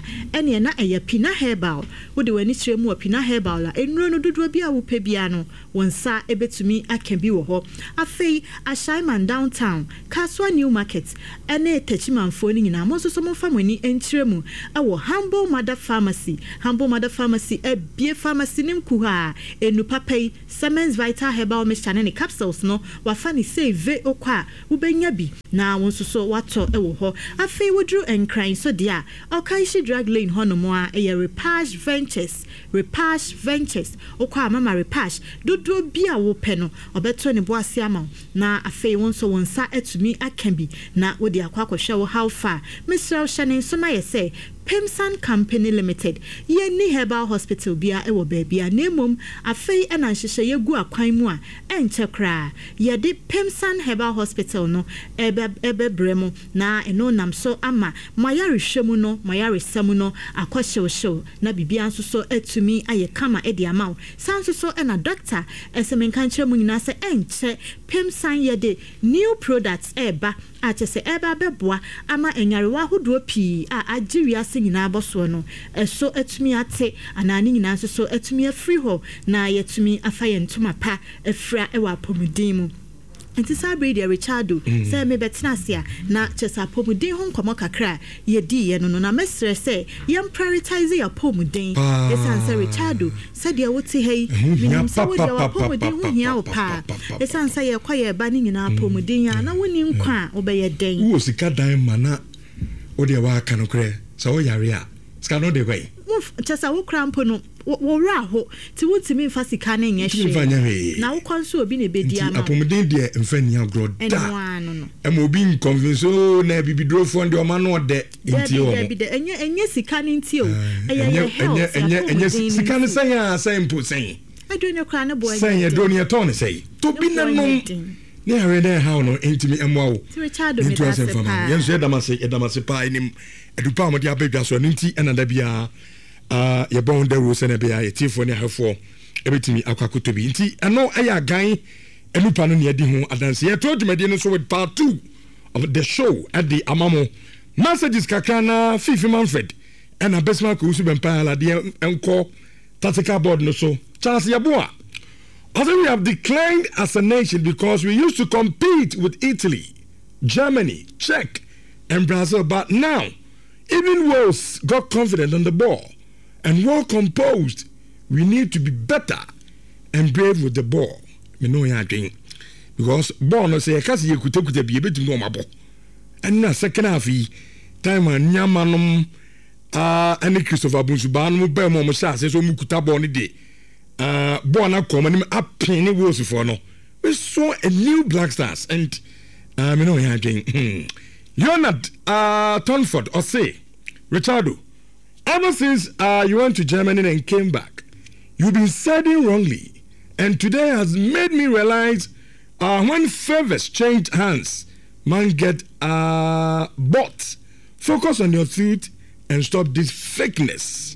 ene na eya pina herbal wo de wani sire mu pina herbal la enuro no dodo bia wo pe bia no wonsa ebetumi aka bi wo ho afei Ashaiman downtown Kaswa New Market ene techimanfo ni nyina mo so so mo famani entire mu ewo Humble Mother Pharmacy Humble Mother Pharmacy e bie pharmacy nim ku ha enu papai Siemens Vital Herbal Mixture ne capsules no wafa ni save okwa wo benya bi na wonso so wato ewo ho afei wodru enkran so dia Okaishi Drug Lane hono mo a e Repash Ventures Repash Ventures okwa mama Repash dodo bia wo pe no obeto ne boase ama na afei wonso wonsa etumi akambi na wodi akwa kwahwe wo how far Mister Shannon so na yese Pemsan Company Limited ye ni Herbal Hospital bia ewo baabia nemom afei ena nhyehyɛ yegu akwan mu a enche kra ye de Pemsan Herbal Hospital no ebe ebe bremo na eno nam so ama mayare hwemu no mayare samu no akwahyew na bibia nso so etumi aye kama edi amaw sanso so ena doctor esemenka nkyerɛ mu nyina sɛ enche Pemsan ye de new products eba atese eba beboa ama enyarewa hodo pii a agiria nyina aboso no eso etumi ate anani nyina nso so etumi afri ho na yetumi afa yentuma pa afra ewa pomudin mu enti sabre dia Richardo say me betina sia na chesa pomudin ho nkomo kakra ye di ye no no na mesre say yem prioritize ya pomudin esan say Richardo say dia wote hei minim say wo dia pomudin ho hia wo pa esan say ye kwaye ba ni nyina pomudin ya na woni nkwa obeye den wo sika dan mana wo dia wa aka no kre so yare a ska no de kwai chesa wo krampo no wo ra ho ti wutimi fa sika na nya hwe na wo konso obi na bedi ama apomden de mfani agro da em obi convince na bibidro fo ndi o ma no de nti o enye enye sika ni nti o enye enye enye sika ni san ya san po san adonye kra na boy san ya donye ton sai to bi na no ne are na how no intimi emwa wo ti Richardo me da se pa yenso edamase edamase pa enim edupa mo dia bedwa so nti enada bia ah ye bon de ro se na bia etifo ne hafo ebetimi akwakoto bi nti eno aya gan enupa no ne edi ho adanse ye to dwumade no so with part two of the show at the Amamo messages kakana Fifi Manfred and abesma ko usu bempa la de enko tactical board no so Charles Yaboa. I think we have declined as a nation because we used to compete with Italy, Germany, Czech, and Brazil. But now, even Wales got confident on the ball and well composed. We need to be better and brave with the ball. We know you're doing because ball no say kasi you could take the baby to go mabo. And now second half, time and Yamanum, ah, and Christopher Bunsuban, Mubel Momosa says, "Oh, Mukuta Bonnie day." Uh, born up come and up penny was for no. We saw a new Black Stars and um, you know, you're doing Leonard uh, Tonford or say, Richardo, ever since uh, you went to Germany and came back, you've been studying wrongly, and today has made me realize uh, when favors change hands, man get uh, bought. Focus on your truth and stop this fakeness.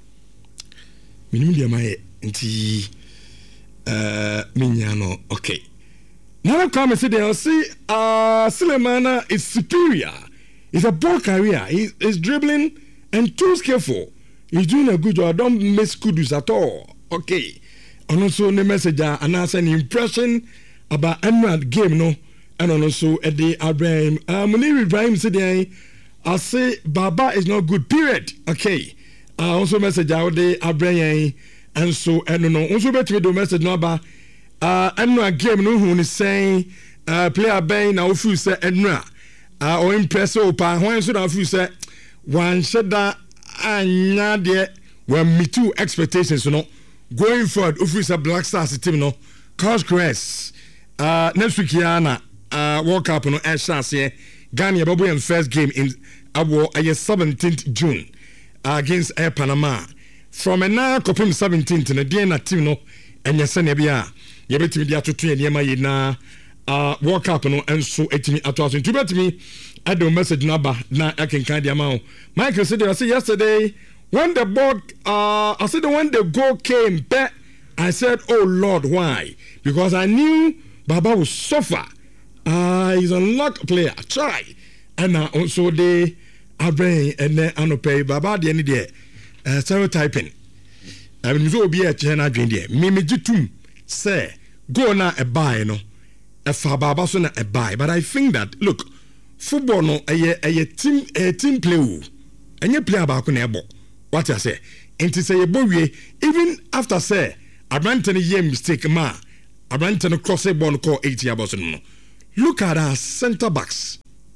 Nti uh minyano okay now come and say they see uh Sulemana is superior. He's a ball carrier. He is dribbling and too skillful. He's doing a good job. Don't miss kudos at all. Okay. And also the message and as an impression about Emerald game no and also at the Abraham uh Munir Ibrahim said I say Baba is not good period. Okay. Uh, also message out there Abraham and so and no also bet me the message number uh and no game no who is saying uh player ben na ofu say enra uh or impress o pa when so na ofu say one sheda anya de when me too expectations no going forward ofu say Black Stars team no cause crest uh next week yana uh World Cup no e chance here Ghana babo in first game in abo aye seventeenth June uh, against Air Panama. From a now copim seventeenth and a D N A team no and your son Ebia, you bet me the other two and Yama na uh walk up no and so eighteen at thousand. To bet me, I do message number na I can kind the amount. Michael said I said yesterday when the ball uh I said when the goal came back, I said, oh Lord, why? Because I knew Baba would suffer. Uh he's a luck player. Try. And uh, also they abrain ene anope baba de ne de uh, stereotyping I mean so be a chena dwen de me me gitum say go na e buy no e fa baba so na e buy but I think that look football no eye eye team a team play o enye player ba ko na ebo what I say enti say ebo wie even after say Abrante ye mistake ma Abrante no cross a ball call eighty abos no look at our center backs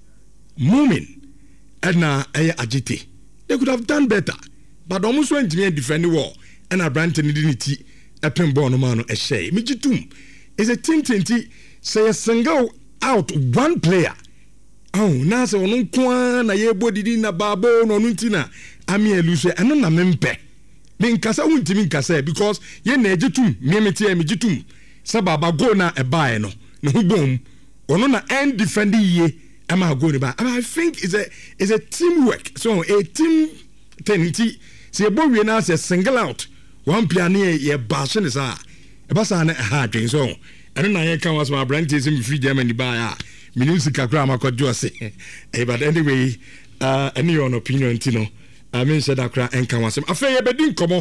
Mumin and na eye agite they could have done better but almost went to defend the wall and Abrante nidinity a pen ball no man a shay mijitum is a team twenty say a single out one player oh na se ono kwa na ye body na babo no nuntina ami eluse eno na mempe me nkasa wuntimi nkasa because ye na ejitum me meti e mejitum se baba go na e bae no na hubom ono na end defending ye ama go ni ba I think is a is a teamwork so a team tenity se bo we na se single out one player na ye bash ni sa e ba sa na ha dwen so eno na ye kan was my brand team free Germany ba ya minusi kakra makojo se eh but anyway uh any your opinion tino I mean said akra enka wasem afey ebedi nkomo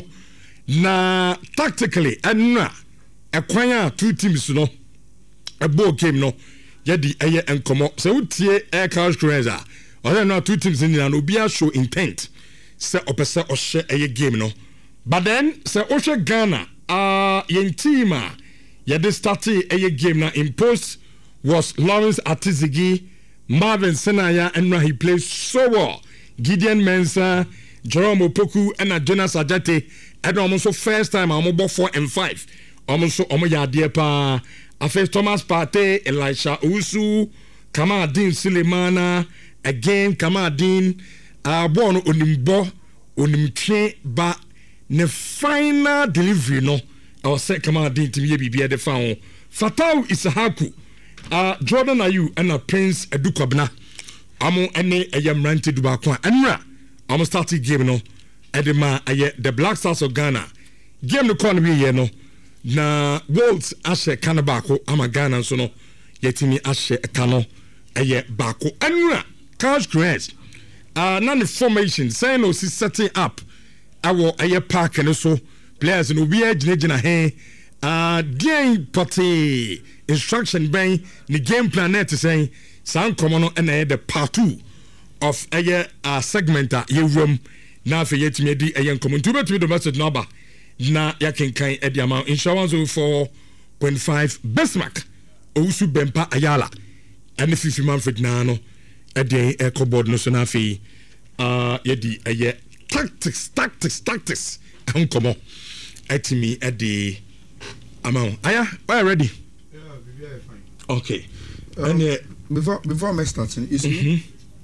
na tactically enna ekwanya two teams no a ball game no yedi eye enkomo se utie air cash cruiser or no two teams in na obi a show intent se opese ohye eye game no but then se ohye Ghana ah uh, yen team a yedi start eye game na impose was Lawrence Atizigi, Marvin Senaya, and he played so well. Gideon Mensah, Jerome Opoku, and Jonas Ajate, and almost first time I'm about four and five. Almost Omoya Diepa, Afes Thomas Partey, Elisha Usu, Kamadin Sulemana, again Kamadin, uh, born Unimbo, Unimche, but the final delivery, no, our second Kamadin to me be the found. Fatau Isahaku. Uh, Jordan Ayu and a Prince Edukabna. Amo ene eye mrante dubakwa. Enra, amo started game no. Edema aye the Black Stars of Ghana. Game no kon bi ye no. Na Wolves ashe kanabako ama Ghana so no. Yetimi ashe kano aye bako. Enra, Cash Cruise. Uh, na the formation say no si setting up. Awo aye park and so players no bi agina gina he. Uh, game party instruction ben the game plan net saying sound common and the part two of a uh, segment uh, ye room now for yet me di a common to bet with the message number na ya can kind at the amount insurance of four point five Bismarck Owusu Bempa Ayala and the fifty Manfred Nano a day a cupboard no so fee uh yedi a year tactics tactics tactics and come on at me at the amount. Aya, are you ready? Yeah, we are fine. Okay. Um, and uh, before before me starting, you see,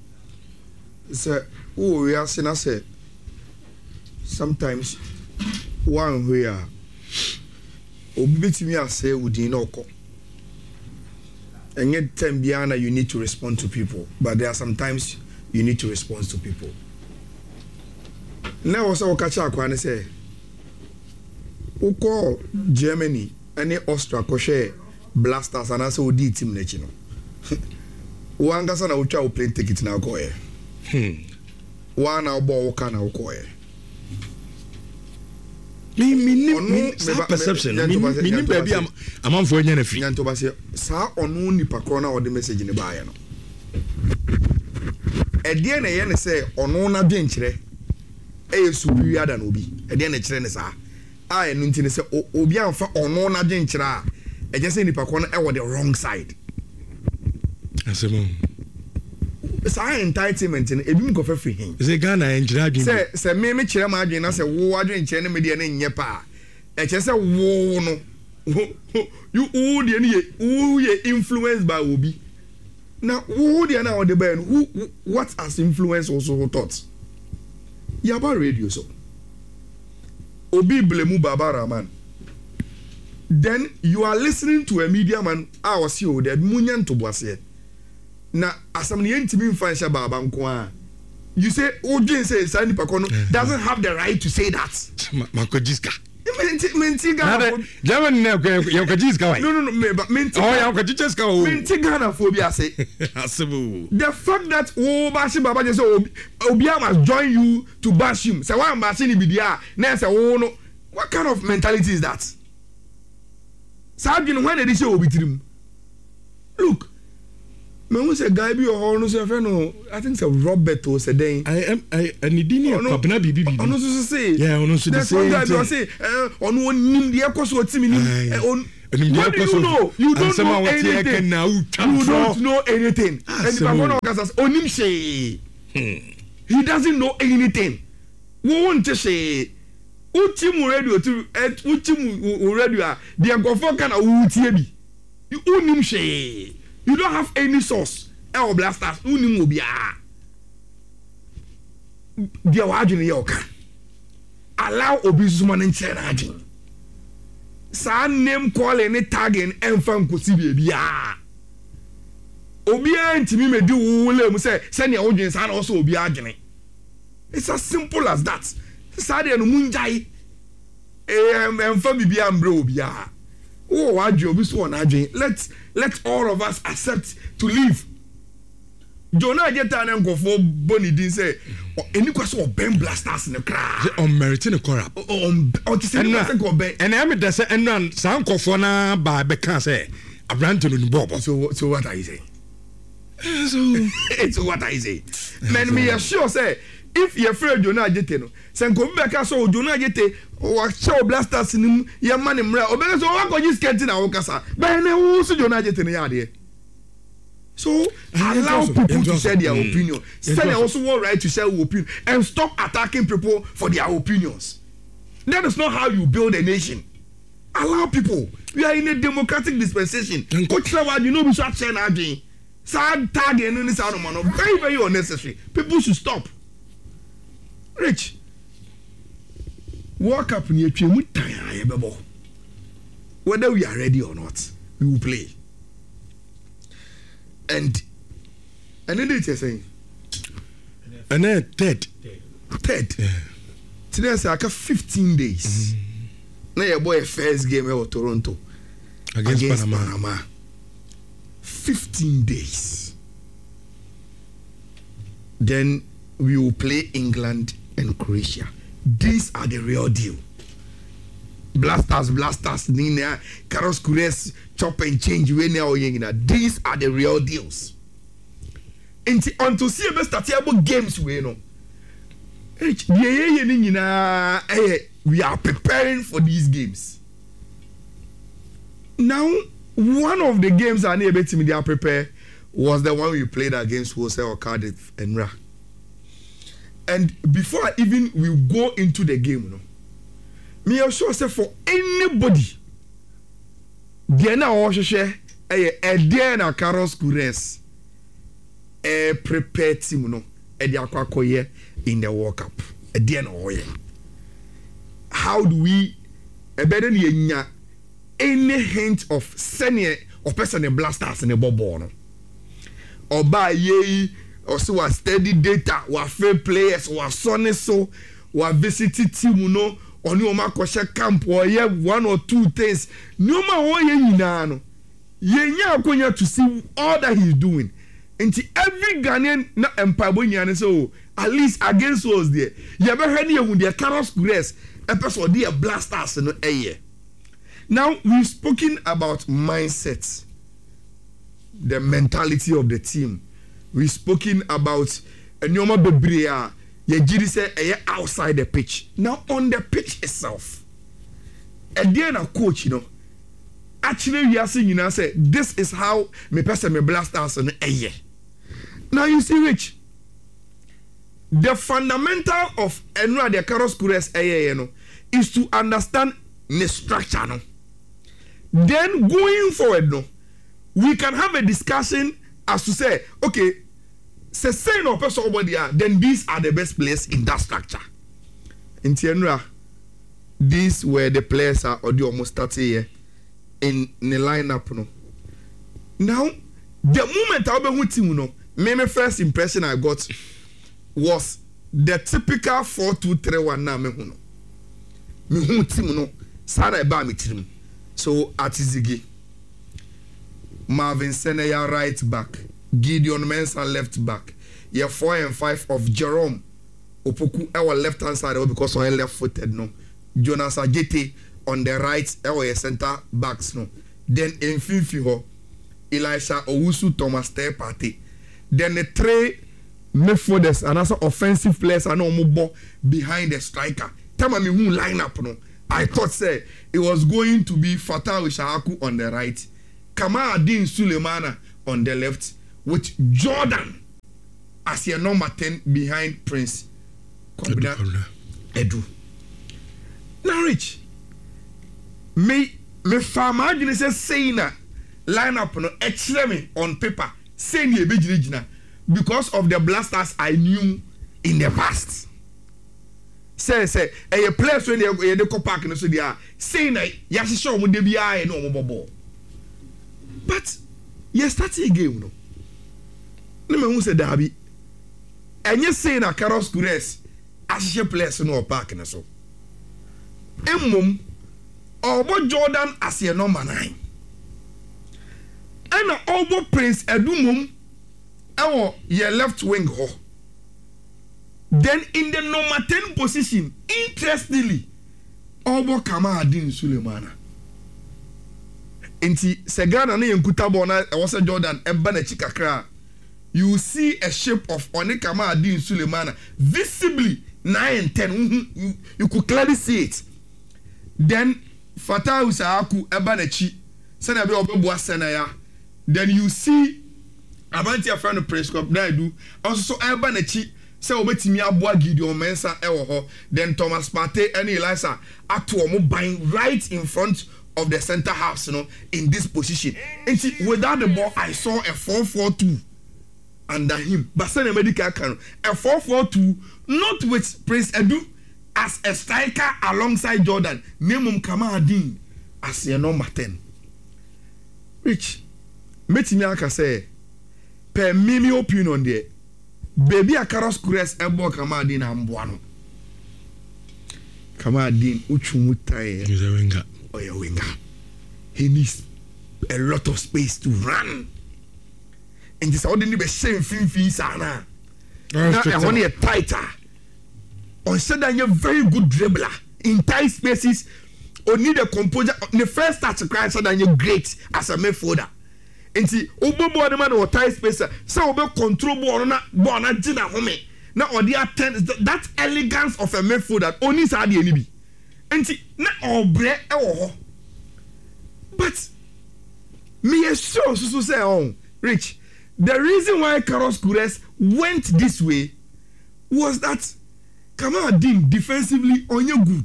mm-hmm. Say, oh, we are saying, I say, sometimes one way, obiti me I say, we didn't know. And yet, time beyond, you need to respond to people, but there are sometimes you need to respond to people. Now, also, catch up when I say. Uko Germany any Austria ko share Blasters and also odi team nechi no. Wanga sana ucha play ticket na ko e. Hmm. Wana obo wo kana ko e. Me me me perception. Me me ni baby am amanfo nya na free. Nyanto ba se sa onu nipa kro na odi message ni ba ye no. E die na ye ne say onu na dwen kire. E yesu wi ada na obi. E die na kire ne sa. I no ntine se obi anfa ono na dwenkyira a eje se nipa ko no e wo the wrong side asemo sa entitlement no ebi mko fa free hin se Ghana enkyira adwen se se me me kyira ma adwen na se wo adwenkyira ne me de na nye pa eche se wo no you who de ne who ye influenced by obi na who de na o de by no who what has influenced also who thought yaba radio so Obi blemu Baba Rahman. Then you are listening to a media man. I was you that munyan to boise. Na asamni entimi mfansha Baba nko. You say Ojin say Sani Pakono doesn't have the right to say that. Makojiska. Minti minti Ghana. German na ya ka jis kawai. No no no me but minti. Oh ya ka jis kawai. Minti Ghana phobia say. Asibu. The fact that oh bashi baba just say Obia must join you to bash him. Say why am bashing ni bidia? Na say oh no. What kind of mentality is that? Sabin when they say obi trim. Look. Man who say guy be or no say no. I think say Robert or say then. I am I and dini kwabna bibi bibi. Ono so say. Yeah, ono so say. One guy be say eh ono nim de ekoso otimi nim. On what do you know? You don't know anything. You don't know anything. And the Babono Okasas onim say. He doesn't know anything. We want to say Uchimu radio to Uchimu radio. The Agofo kana utie bi. You unim say. You don't have any source. El blasters unim obia. Dia wajin yoka. Allow obisuma nche na ajin. Sa name call any tagging enfam kosi bia. Obia ntimi medi wule mu say send your odwin sa na also obia agene. It's as simple as that. Sa de no munjai. Em enfam bibia mbre obia. Oh, let let all of us accept to live. Jonah Jeta and Gofo Bonnie didn't say any question of Ben Blasters in the crowd. On meriting a corrupt. On and I'm the say and none sound cofona by Becca say a ranton in Bob. So so what I say? So it's what I say. Man, me sure say if you're afraid Jonah Jeteno, send come back so Jonah Jete or show blasters in him, your man in Mra, or better so I got you sketching our casa. But I know Jonah Jeteno yard. So allow people to share their opinion. Say also want right to share your opinion and stop attacking people for their opinions. That is not how you build a nation. Allow people. We are in a democratic dispensation. Coach you know we should share now. Sad tag and any sound of man. Very, very unnecessary. People should stop. Rich. Walk up near you. Whether we are ready or not, we will play. And and then they saying, and then third, third. Yeah. Today I say I got fifteen days. Mm-hmm. Now your boy first game of Toronto against, against Panama. Panama. Fifteen days. Then we will play England and Croatia. These are the real deal. Blasters, blasters, Nina, Carlos Kures, chop and change. These are the real deals. And until see a best stable games, we know. We are preparing for these games. Now, one of the games I need to they are prepared was the one we played against Wholesale or Cardiff and Ra. And before I even we go into the game, you know, me also say for anybody, there na also share a there na Carlos Kures a prepare team, you know, a dia kwakoye in the World Cup. A there na oye. How do we a better nya any hint of senior or person blasters in the bubble no? Or by ye or so a steady data, or fair players, or sonny so, or visiting team, you know, or no makosha camp, or ye one or two things. No more ye nano. Ye nya to see all that he's doing. And every Ghanaian na empire so at least against us there. You ever heard here when the Carlos Grace episode there blasters in the air. Now we've spoken about mindsets, the mentality of the team. We've spoken about a Nyoma Bebrea, Yejiri said outside the pitch. Now on the pitch itself, and then a coach, you know, actually we are seeing, you know, say this is how me person me blasters in a year. Now you see, Rich, the fundamental of Enra de Carlos Kures a year, you know, is to understand the structure, no. Then going forward, no, we can have a discussion as to say, okay, say say no person over there, then these are the best players in that structure. In Tienra, these were the players are already almost thirty here in the lineup. No. Now, the moment I went to no, my first impression I got was the typical four two three one now. Me who no. Me who team no. Sana eba mi tirim. So Atizigi, Marvin Seneya right back, Gideon Mensah left back. Yeah, four and five of Jerome Opoku our left hand side because on left footed no. Jonas Ajete on the right our center backs no. Then in Finfiho, Elisha Owusu Thomas Tepate. Then the three midfielders and also offensive players are no more behind the striker. Tell me who line up no. I thought say it was going to be Fatah Ishaku on the right, Kamal-Adin Sulemana on the left, with Jordan as your number ten behind Prince Kobina Edu. Now, Rich, me me farmer imagine say saying na line up no me on paper saying ye be because of the blasters I knew in the past. Say say a place when you dey park no so dia say na ya hye omo de bia e no omo bobo but you start a game no no me hu say dabi enye say na Carlos Queiroz ahye place no park no so emmom obo Jordan as your number nine and obo Prince Edumum ewo your left wing ho. Then in the number ten position, interestingly, Obo Kamal-Adin Sulemana. Inti Segana ne Yankuta Bona was a Jordan Ebane Chikakra. You see a shape of Oni Kamal-Adin Sulemana visibly nine and ten. You, you could clearly see it. Then Fatah Ishaku Ebane Chi Senabe Obebua Senaya. Then you see Abanti friend of press club that I do also Ebane Chi. Say obetimi aboa Gideon Mensah ewo ho, then Thomas Partey and Elisa ato omo buying right in front of the center halves, you know, in this position. And see, without the ball, I saw a four four two under him. But Sene Medical can a four four two, not with Prince Edu as a striker alongside Jordan. Nemum Kamal-Adin as your number ten. Rich, metimi aka say, per mimi opinion there. Baby a Carlos Queiroz ebo Kamal-Adin amboano. Kamal-Adin uchumutai. He's a winger. Oh, a winger. He needs a lot of space to run. And this ordinary be same fin fin sana. Now I want a tighter. On said that you're very good dribbler in tight spaces. Or need a composure. The first start to cry so that you're great as a midfielder. Enti obo bo de man o tight space say obo control ball na ball na gina home na odi attend that elegance of a midfielder oni sa de ani bi enti na obre e wo ho but me is so so say on Rich, the reason why Carlos Queiroz went this way was that Kamal-Adin defensively onye good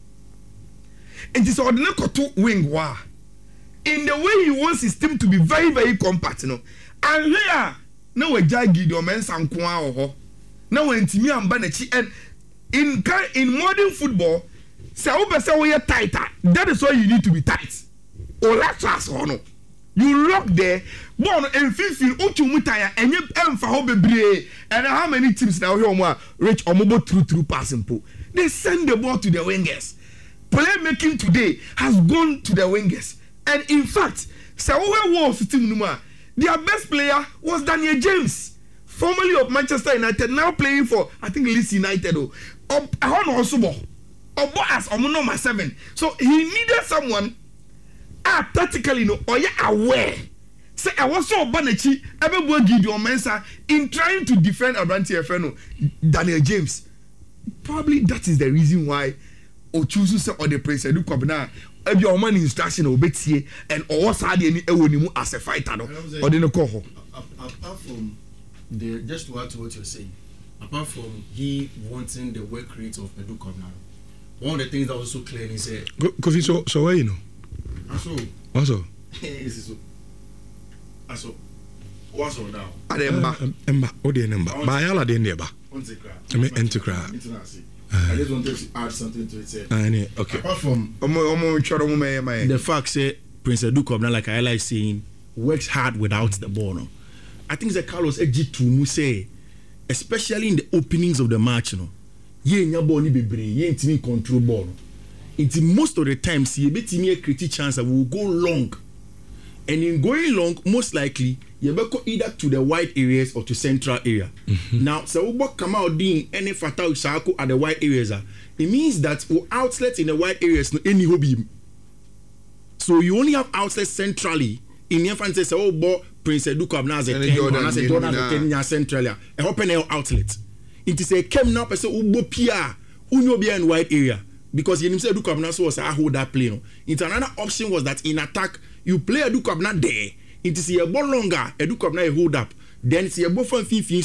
enti so ordinary koto wing wa in the way he wants his team to be very, very compact, you know. And here, now we just Gideon Mensah nkoa ho. Now we intimi amba na chi and in in modern football, say we say we are tighter. That is why you need to be tight. Or last us or no. You lock there, born and fifteen uchumutaya and you emfa ho bebre. And how many teams now here more reach omobo through through passing po. They send the ball to the wingers. Playmaking today has gone to the wingers. And in fact, Samuel Wolves team Numa, their best player was Daniel James, formerly of Manchester United, now playing for I think Leeds United. Oh, I don't also bo, or as number seven. So he needed someone, ah, tactically no, or yeah, aware. Say I was so Banechi, everyone Gideon Mensah in trying to defend Abranti Efeno, Daniel James. Probably that is the reason why Ochuzu say or the Prince Edu Kobina. If your man instruction obetie and or what's had any ewonimu as a fighter no or the no call apart from the just to add to what you're saying, apart from he wanting the work rate of Edu Kobina, one of the things that was so clear he said Kofi so so where you know so also this is so aso what's all down ademba emba o de emba ba yala de neba on the cry I mean entikra I just wanted to add something to it. Uh, okay. Apart from the fact say Prince Edu Kobina, like I like saying, works hard without the ball. No? I think the Carlos Eji to say, especially in the openings of the match, no, ye nya ball ni bebre, ye intimi control ball. It's most of the time, see a bit in create chance that we will go long. And in going long, most likely, you will go either to the wide areas or to central area. Mm-hmm. Now, so we come out doing any fatal circle at the wide areas. It means that we outlets in the wide areas no any hobby. So you only have outlets centrally. In the fan says, oh, boy, Prince Eduko Abna ten, and say Jordan ten centrally. A open air outlet. It is a came now person who bo pia, who be in wide area. Because you say Eduko Abna was I hold that play. No. It's another option was that in attack, you play Eduko Abna there. It is a ball longer, Eduko Abna hold up. Then it's a ball from fifteen